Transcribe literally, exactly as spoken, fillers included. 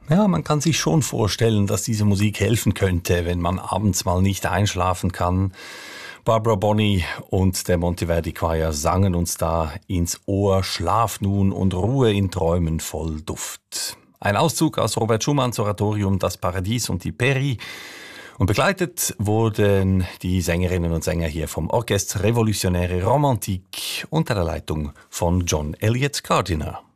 Ja, man kann sich schon vorstellen, dass diese Musik helfen könnte, wenn man abends mal nicht einschlafen kann. Barbara Bonney und der Monteverdi Choir sangen uns da ins Ohr: Schlaf nun und Ruhe in Träumen voll Duft. Ein Auszug aus Robert Schumanns Oratorium Das Paradies und die Peri. Und begleitet wurden die Sängerinnen und Sänger hier vom Orchestre Révolutionnaire Romantique unter der Leitung von John Elliott Gardiner.